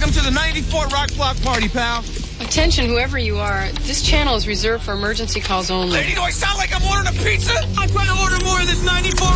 Welcome to the 94 Rock Block Party, pal. Attention, whoever you are. This channel is reserved for emergency calls only. Lady, do I sound like I'm ordering a pizza? I'm trying to order more of this 94